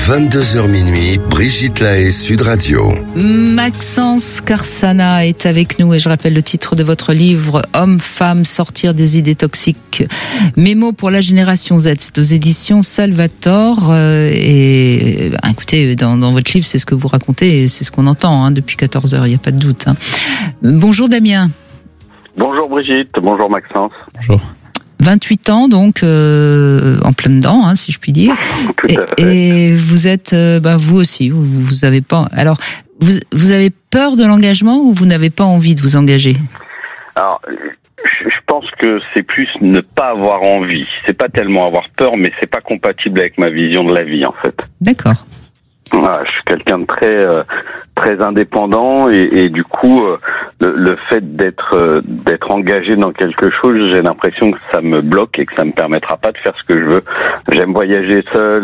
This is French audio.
22h minuit, Brigitte Lahaie, Sud Radio. Maxence Carsana est avec nous et je rappelle le titre de votre livre « Hommes, femmes, sortir des idées toxiques ». Mémo pour la génération Z, c'est aux éditions Salvator. Écoutez, dans votre livre, c'est ce que vous racontez et c'est ce qu'on entend depuis 14h, il n'y a pas de doute. Bonjour Damien. Bonjour Brigitte, bonjour Maxence. Bonjour. 28 ans, donc en plein dedans, si je puis dire. Tout à fait. Et vous êtes, vous aussi, vous avez pas. Alors, vous avez peur de l'engagement ou vous n'avez pas envie de vous engager? Alors, je pense que c'est plus ne pas avoir envie. C'est pas tellement avoir peur, mais c'est pas compatible avec ma vision de la vie, en fait. D'accord. Voilà, je suis quelqu'un de très indépendant et du coup le fait d'être engagé dans quelque chose, j'ai l'impression que ça me bloque et que ça me permettra pas de faire ce que je veux. J'aime voyager seul,